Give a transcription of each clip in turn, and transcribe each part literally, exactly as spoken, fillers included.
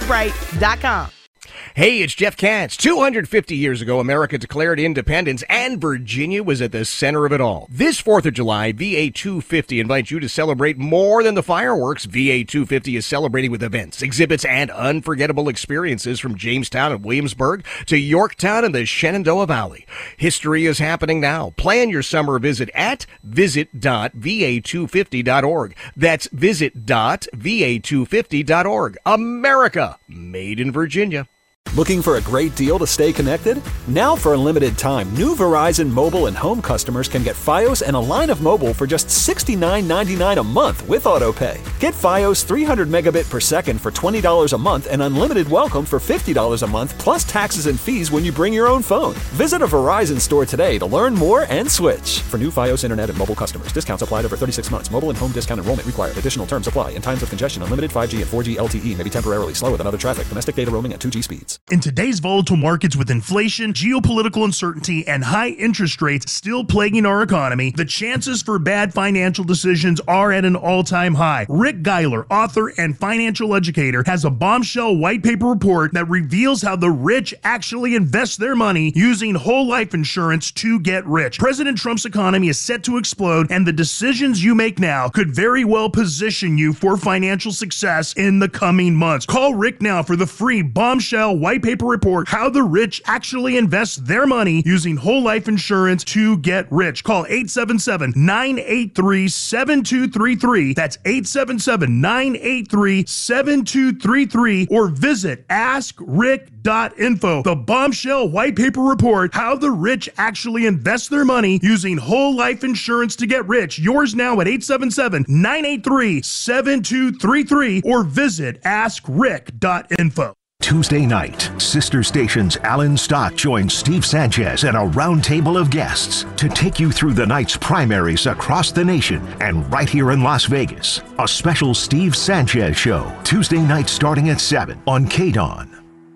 Bright dot com. Hey, it's Jeff Katz. two hundred fifty years ago, America declared independence, and Virginia was at the center of it all. This fourth of July, V A two fifty invites you to celebrate more than the fireworks. V A two fifty is celebrating with events, exhibits, and unforgettable experiences from Jamestown and Williamsburg to Yorktown and the Shenandoah Valley. History is happening now. Plan your summer visit at visit dot v a two fifty dot org. That's visit dot v a two fifty dot org. America, made in Virginia. Looking for a great deal to stay connected? Now for a limited time, new Verizon mobile and home customers can get Fios and a line of mobile for just sixty-nine ninety-nine a month with AutoPay. Get Fios three hundred megabit per second for twenty dollars a month and unlimited welcome for fifty dollars a month plus taxes and fees when you bring your own phone. Visit a Verizon store today to learn more and switch. For new Fios internet and mobile customers, discounts applied over thirty-six months. Mobile and home discount enrollment required. Additional terms apply. In times of congestion, unlimited five G and four G L T E may be temporarily slower than other traffic. Domestic data roaming at two G speeds. In today's volatile markets with inflation, geopolitical uncertainty, and high interest rates still plaguing our economy, the chances for bad financial decisions are at an all-time high. Rick Geiler, author and financial educator, has a bombshell white paper report that reveals how the rich actually invest their money using whole life insurance to get rich. President Trump's economy is set to explode, and the decisions you make now could very well position you for financial success in the coming months. Call Rick now for the free bombshell white paper report, How the Rich Actually Invest Their Money Using Whole Life Insurance to Get Rich. Call eight seven seven, nine eight three, seven two three three. That's eight seven seven, nine eight three, seven two three three, or visit ask rick dot info. The bombshell white paper report, How the Rich Actually Invest Their Money Using Whole Life Insurance to Get Rich. Yours now at eight seven seven, nine eight three, seven two three three, or visit ask rick dot info. Tuesday night, sister stations Alan Stock joins Steve Sanchez and a roundtable of guests to take you through the night's primaries across the nation and right here in Las Vegas. A special Steve Sanchez show, Tuesday night starting at seven on K D O N.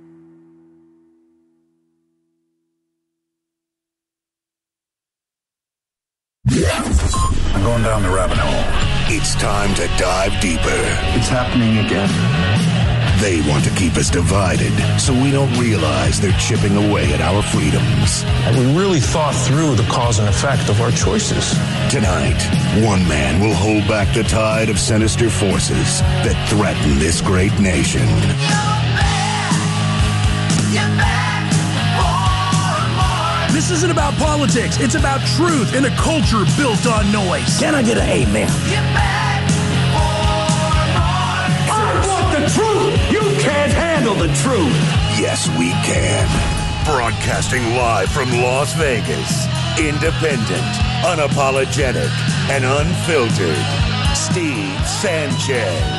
I'm going down the rabbit hole. It's time to dive deeper. It's happening again. They want to keep us divided so we don't realize they're chipping away at our freedoms. And we really thought through the cause and effect of our choices. Tonight, one man will hold back the tide of sinister forces that threaten this great nation. This isn't about politics. It's about truth in a culture built on noise. Can I get an amen? I want the truth. You can't handle the truth. Yes, we can. Broadcasting live from Las Vegas. Independent, unapologetic, and unfiltered. Steve Sanchez.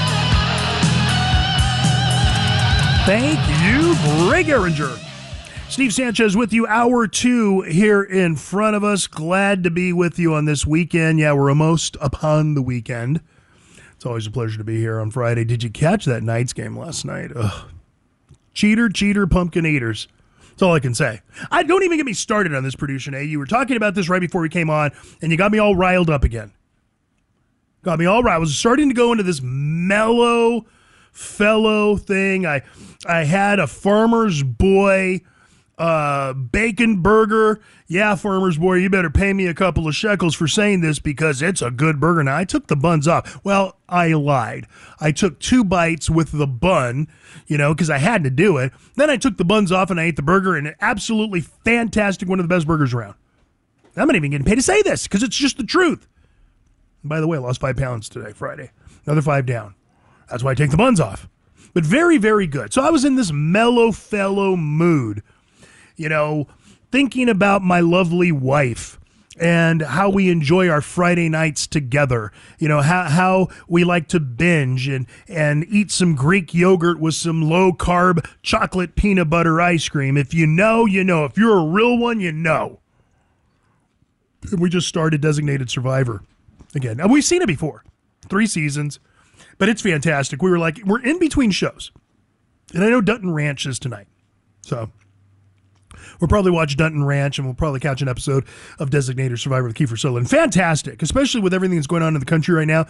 Thank you, Greg Eringer. Steve Sanchez with you, hour two here in front of us. Glad to be with you on this weekend. Yeah, we're almost upon the weekend. It's always a pleasure to be here on Friday. Did you catch that Knights game last night? Ugh. Cheater, cheater, pumpkin eaters. That's all I can say. I don't even get me started on this, producer A. You were talking about this right before we came on, and you got me all riled up again. Got me all riled. I was starting to go into this mellow fellow thing. I, I had a farmer's boy Uh, bacon burger. Yeah, farmer's boy, you better pay me a couple of shekels for saying this because it's a good burger. Now, I took the buns off. Well, I lied. I took two bites with the bun, you know, because I had to do it. Then I took the buns off and I ate the burger, and absolutely fantastic, one of the best burgers around. I'm not even getting paid to say this because it's just the truth. And by the way, I lost five pounds today, Friday. Another five down. That's why I take the buns off. But very, very good. So I was in this mellow fellow mood. You know, thinking about my lovely wife and how we enjoy our Friday nights together. You know, how how we like to binge and, and eat some Greek yogurt with some low-carb chocolate peanut butter ice cream. If you know, you know. If you're a real one, you know. And we just started Designated Survivor again. Now, we've seen it before. Three seasons. But it's fantastic. We were like, we're in between shows. And I know Dutton Ranch is tonight. So we'll probably watch Dutton Ranch, and we'll probably catch an episode of Designated Survivor with Kiefer Sutherland. Fantastic, especially with everything that's going on in the country right now.